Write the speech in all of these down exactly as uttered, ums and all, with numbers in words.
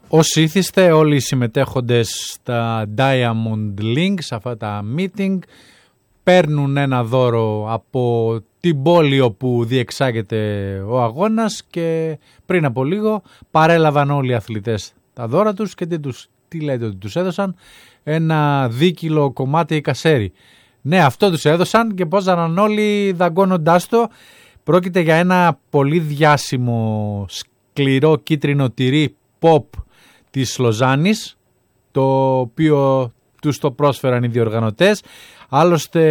Όσοι ήθιστε, όλοι οι συμμετέχοντες στα Diamond Links, αυτά τα meeting, παίρνουν ένα δώρο από την πόλη όπου διεξάγεται ο αγώνας και πριν από λίγο παρέλαβαν όλοι οι αθλητές τα δώρα τους και τι, τους, τι λέτε ότι τους έδωσαν? Ένα δίκυλο κομμάτι κασέρι. Ναι, αυτό τους έδωσαν και πόζαναν όλοι δαγκώνοντάς το. Πρόκειται για ένα πολύ διάσημο σκληρό κίτρινο τυρί pop της Λοζάνης, το οποίο τους το πρόσφεραν οι διοργανωτές. Άλλωστε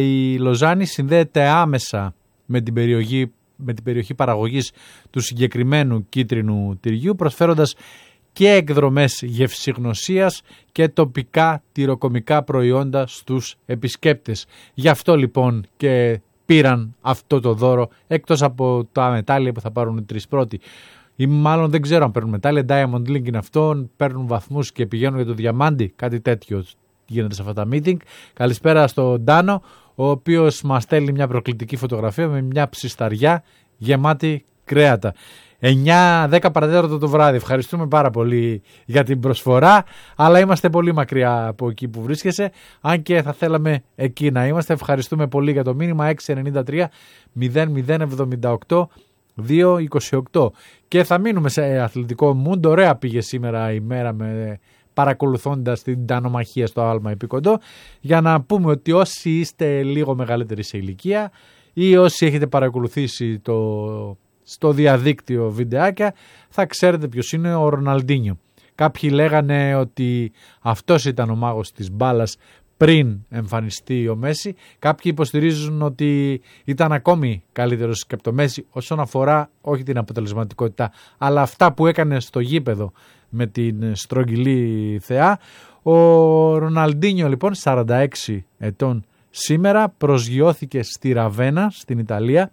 η Λοζάνη συνδέεται άμεσα με την περιοχή, με την περιοχή παραγωγής του συγκεκριμένου κίτρινου τυριού, προσφέροντας και εκδρομές γευσηγνωσίας και τοπικά τυροκομικά προϊόντα στους επισκέπτες. Γι' αυτό λοιπόν και πήραν αυτό το δώρο, εκτός από τα μετάλλια που θα πάρουν οι τρεις πρώτοι. Ή μάλλον δεν ξέρω αν παίρνουν μετάλλια, Diamond Link είναι αυτό, παίρνουν βαθμούς και πηγαίνουν για το διαμάντι, κάτι τέτοιο γίνεται σε αυτά τα meeting. Καλησπέρα στον Ντάνο, ο οποίος μας στέλνει μια προκλητική φωτογραφία με μια ψισταριά γεμάτη κρέατα. εννιά δέκα παρατέταρτο το βράδυ. Ευχαριστούμε πάρα πολύ για την προσφορά, αλλά είμαστε πολύ μακριά από εκεί που βρίσκεσαι, αν και θα θέλαμε εκεί να είμαστε. Ευχαριστούμε πολύ για το μήνυμα έξι εννιά τρία μηδέν μηδέν εβδομήντα οκτώ δύο είκοσι οκτώ. Και θα μείνουμε σε αθλητικό μουντ. Ωραία πήγε σήμερα η μέρα με παρακολουθώντας την τανομαχία στο άλμα επικοντό, για να πούμε ότι όσοι είστε λίγο μεγαλύτεροι σε ηλικία ή όσοι έχετε παρακολουθήσει το, στο διαδίκτυο βιντεάκια, θα ξέρετε ποιος είναι ο Ροναλντίνιο. Κάποιοι λέγανε ότι αυτός ήταν ο μάγος της μπάλας πριν εμφανιστεί ο Μέση. Κάποιοι υποστηρίζουν ότι ήταν ακόμη καλύτερος και από το Μέση όσον αφορά όχι την αποτελεσματικότητα, αλλά αυτά που έκανε στο γήπεδο με την στρογγυλή θεά. Ο Ροναλντίνιο λοιπόν, σαράντα έξι ετών σήμερα, προσγειώθηκε στη Ραβένα στην Ιταλία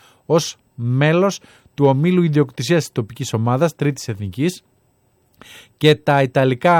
ως μέλος του ομίλου ιδιοκτησίας της τοπικής ομάδας τρίτης εθνικής, και τα ιταλικά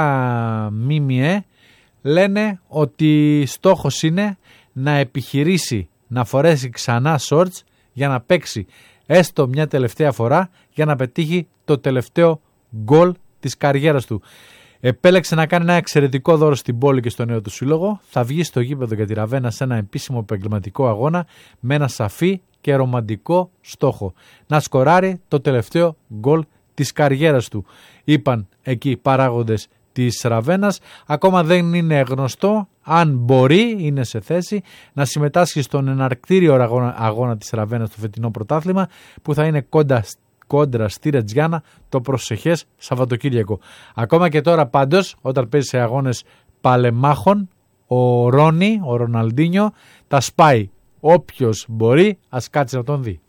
ΜΜΕ λένε ότι στόχος είναι να επιχειρήσει να φορέσει ξανά shorts για να παίξει έστω μια τελευταία φορά, για να πετύχει το τελευταίο γκολ της καριέρας του. Επέλεξε να κάνει ένα εξαιρετικό δώρο στην πόλη και στο νέο του σύλλογο. Θα βγει στο γήπεδο για τη Ραβένα σε ένα επίσημο επαγγελματικό αγώνα με ένα σαφή και ρομαντικό στόχο: να σκοράρει το τελευταίο γκολ της καριέρας του. Είπαν εκεί παράγοντες της Ραβένας. Ακόμα δεν είναι γνωστό αν μπορεί, είναι σε θέση να συμμετάσχει στον εναρκτήριο αγώνα, αγώνα της Ραβένας στο φετινό πρωτάθλημα, που θα είναι κοντά, κόντρα στη Ρετζιάνα το προσεχές Σαββατοκύριακο. Ακόμα και τώρα πάντως, όταν παίζει σε αγώνες παλεμάχων, ο Ρόνι, ο Ροναλντίνιο, τα σπάει. Όποιος μπορεί, ας κάτσει να τον δει.